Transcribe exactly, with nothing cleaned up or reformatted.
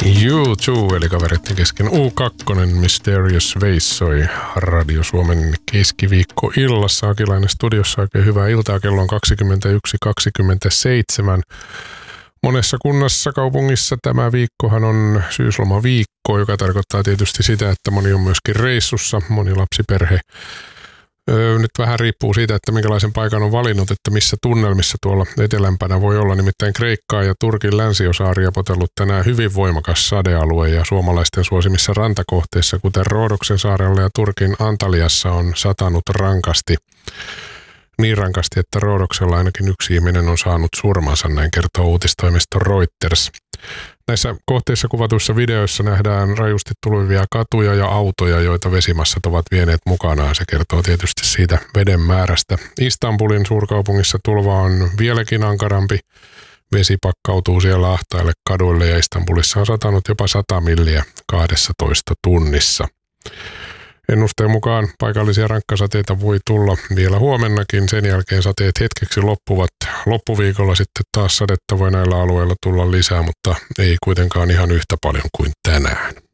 U two, eli kavereiden kesken U kaksi, Mysterious Ways soi Radio Suomen keskiviikkoillassa. Akilainen studiossa, oikein hyvää iltaa. Kello on kaksikymmentäyksi kaksikymmentäseitsemän. Monessa kunnassa, kaupungissa tämä viikkohan on syyslomaviikko, joka tarkoittaa tietysti sitä, että moni on myöskin reissussa, moni lapsiperhe. Öö, nyt vähän riippuu siitä, että minkälaisen paikan on valinnut, että missä tunnelmissa tuolla etelämpänä voi olla. Nimittäin Kreikkaa ja Turkin länsiosa on riepotellut tänään hyvin voimakas sadealue ja suomalaisten suosimissa rantakohteissa, kuten Roodoksen saarella ja Turkin Antaliassa on satanut rankasti. Niin rankasti, että Roodoksella ainakin yksi ihminen on saanut surmansa, näin kertoo uutistoimisto Reuters. Näissä kohteissa kuvatuissa videoissa nähdään rajusti tulvivia katuja ja autoja, joita vesimassat ovat vieneet mukanaan. Se kertoo tietysti siitä veden määrästä. Istanbulin suurkaupungissa tulva on vieläkin ankarampi. Vesi pakkautuu siellä ahtaille kaduille ja Istanbulissa on satanut jopa sata milliä kaksitoista tunnissa. Ennusteen mukaan paikallisia rankkasateita voi tulla vielä huomennakin. Sen jälkeen sateet hetkeksi loppuvat. Loppuviikolla sitten taas sadetta voi näillä alueilla tulla lisää, mutta ei kuitenkaan ihan yhtä paljon kuin tänään.